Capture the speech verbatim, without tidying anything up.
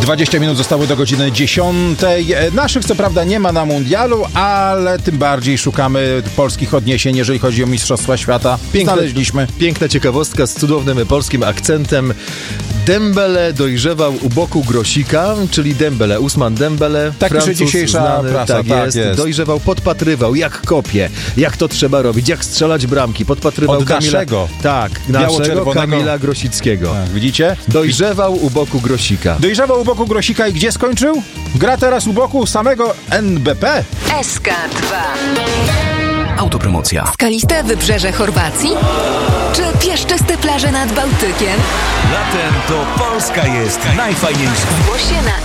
dwadzieścia minut zostało do godziny dziesiątej. Naszych co prawda nie ma na mundialu, ale tym bardziej szukamy polskich odniesień, jeżeli chodzi o Mistrzostwa Świata. Piękne, Znaleźliśmy. Piękna ciekawostka z cudownym polskim akcentem. Dembele dojrzewał u boku Grosika, czyli Dembele, Ousmane Dembele, Tak pisze dzisiejsza znany, prasa, tak, tak jest. jest. Dojrzewał, podpatrywał, jak kopie, jak to trzeba robić, jak strzelać bramki, podpatrywał Od Kamila, naszego. tak, naszego Biało-czerwonego. Kamila Grosickiego. Tak, widzicie? Dojrzewał u boku Grosika. Dojrzewał u boku Grosika i gdzie skończył? Gra teraz u boku samego N B P. S K dwa. Autopromocja. Skaliste wybrzeże Chorwacji? Czy piaszczyste plaże nad Bałtykiem? Latem to Polska jest najfajniejsza. Zgłoś się na